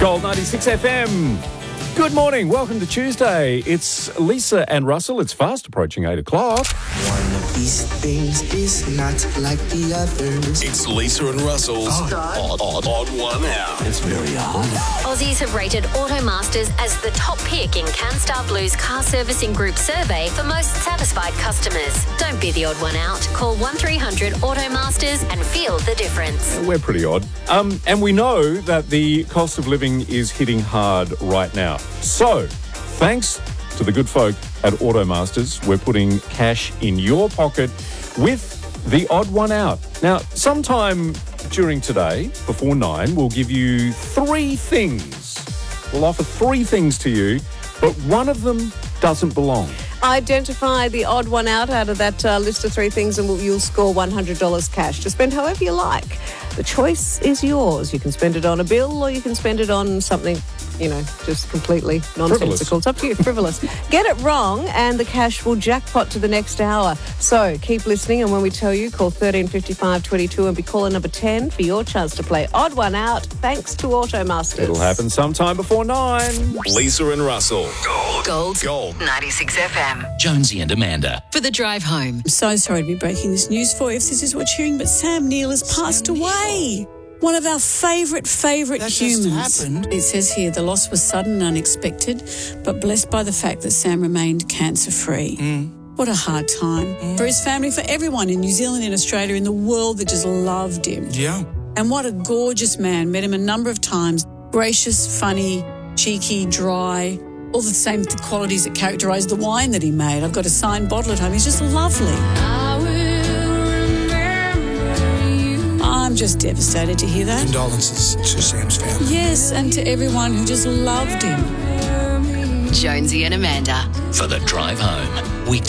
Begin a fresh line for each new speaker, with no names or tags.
Gold 96 FM. Good morning. Welcome to Tuesday. It's Lisa and Russell. It's fast approaching 8 o'clock.
One of these things is not like the others.
It's Lisa and Russell's odd 1 hour.
It's very odd.
Aussies have rated Automasters as the top pick in CanStar Blue's car servicing group survey for most satisfied customers. Don't be the odd one out. Call 1300 Automasters and feel the difference.
We're pretty odd. And we know that the cost of living is hitting hard right now. So, thanks to the good folk at Automasters, we're putting cash in your pocket with the odd one out. Now, sometime during today, before 9, we'll give you 3 things. We'll offer 3 things to you, but one of them doesn't belong.
Identify the odd one out of that list of 3 things and you'll score $100 cash to spend however you like. The choice is yours. You can spend it on a bill or you can spend it on something, just completely nonsensical. It's up to you, frivolous. Get it wrong and the cash will jackpot to the next hour. So keep listening, and when we tell you, call 1355 22 and be caller number 10 for your chance to play Odd One Out, thanks to Automasters.
It'll happen sometime before 9.
Lisa and Russell.
Gold.
96 FM.
Jonesy and Amanda.
For the drive home.
I'm so sorry to be breaking this news for you if this is what you're hearing, but Sam Neill has passed away. One of our favourite
That
humans.
just happened.
It says here the loss was sudden and unexpected, but blessed by the fact that Sam remained cancer-free. What a hard time. For his family, for everyone in New Zealand, in Australia, in the world that just loved him.
Yeah.
And what a gorgeous man. Met him a number of times. Gracious, funny, cheeky, dry. All the same qualities that characterise the wine that he made. I've got a signed bottle at home. He's just lovely. I'm just devastated to hear that.
Condolences to Sam's family.
Yes, and to everyone who just loved him.
Jonesy and Amanda.
For the drive home.